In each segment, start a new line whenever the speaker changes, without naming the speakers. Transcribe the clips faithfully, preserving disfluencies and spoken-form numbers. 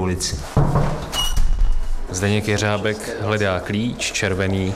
ulici.
Zdeněk Jeřábek hledá klíč červený.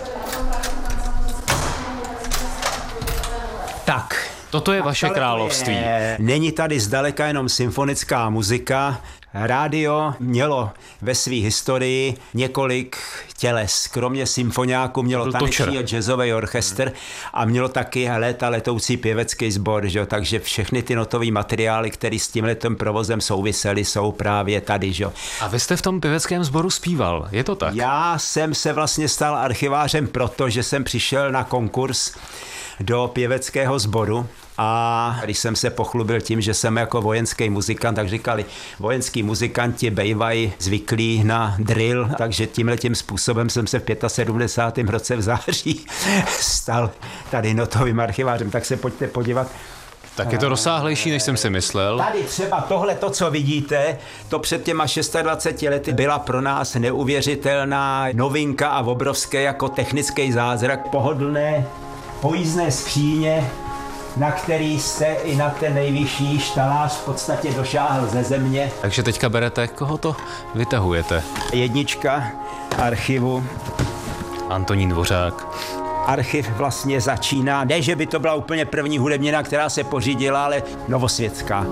Tak.
Toto je vaše království.
Je, není tady zdaleka jenom symfonická muzika. Rádio mělo ve své historii několik těles. Kromě symfoniáku mělo taneční a jazzový orchestr a mělo taky léta letoucí pěvecký sbor, že? Takže všechny ty notové materiály, které s tímhletím provozem souvisely, jsou právě tady. Že?
A vy jste v tom pěveckém sboru zpíval, je to tak?
Já jsem se vlastně stal archivářem proto, že jsem přišel na konkurs do pěveckého sboru. A když jsem se pochlubil tím, že jsem jako vojenský muzikant, tak říkali, vojenský muzikanti bejvají zvyklí na drill, takže tímhletím způsobem jsem se v sedmdesátém pátém roce v září stal tady notovým archivářem. Tak se pojďte podívat.
Tak je to rozsáhlejší, než jsem si myslel.
Tady třeba tohle, to, co vidíte, to před těma dvaceti šesti lety byla pro nás neuvěřitelná novinka a obrovské jako technický zázrak. Pohodlné pojízdné skříně, na který jste i na ten nejvyšší štalář v podstatě došáhl ze země.
Takže teďka berete, koho to vytahujete?
Jednička archivu.
Antonín Dvořák.
Archiv vlastně začíná, ne, že by to byla úplně první hudebnina, která se pořídila, ale novosvětská.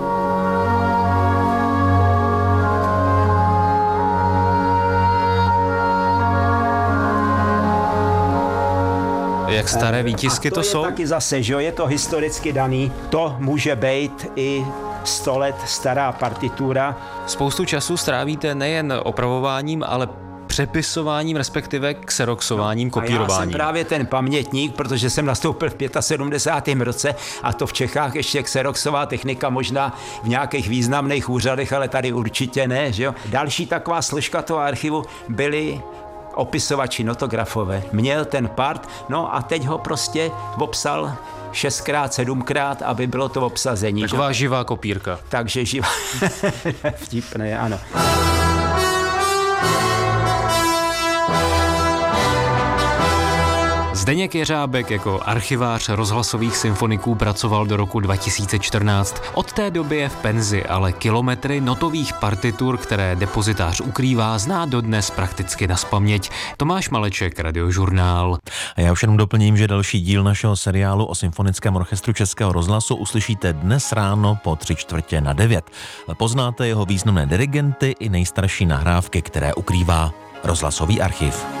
Jak staré výtisky
to,
to
je
jsou?
Taky zase, že je to historicky daný. To může být i sto let stará partitura.
Spoustu času strávíte nejen opravováním, ale přepisováním, respektive xeroxováním, kopírováním.
A já jsem právě ten pamětník, protože jsem nastoupil v sedmdesátém pátém roce a to v Čechách ještě xeroxová technika možná v nějakých významných úřadech, ale tady určitě ne, že jo. Další taková složka toho archivu byly opisovači, notografové. Měl ten part, no a teď ho prostě obsal šestkrát, sedmkrát, aby bylo to obsazení.
Taková že? Živá kopírka.
Takže živá. Vtipné, ano.
Zdeněk Jeřábek jako archivář rozhlasových symfoniků pracoval do roku dva tisíce čtrnáct. Od té doby je v penzi, ale kilometry notových partitur, které depozitář ukrývá, zná dodnes prakticky nazpaměť. Tomáš Maleček, Radiožurnál.
A já už jenom doplním, že další díl našeho seriálu o symfonickém orchestru Českého rozhlasu uslyšíte dnes ráno po tři čtvrtě na devět. Poznáte jeho významné dirigenty i nejstarší nahrávky, které ukrývá rozhlasový archiv.